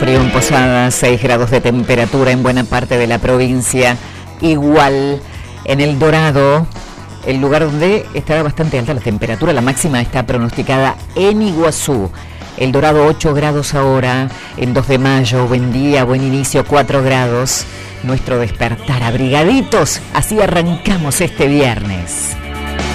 frío en Posadas, 6 grados de temperatura en buena parte de la provincia. Igual en El Dorado, el lugar donde estará bastante alta la temperatura, la máxima está pronosticada en Iguazú. El Dorado 8 grados ahora, en 2 de mayo, buen día, buen inicio, 4 grados. Nuestro despertar, abrigaditos, así arrancamos este viernes.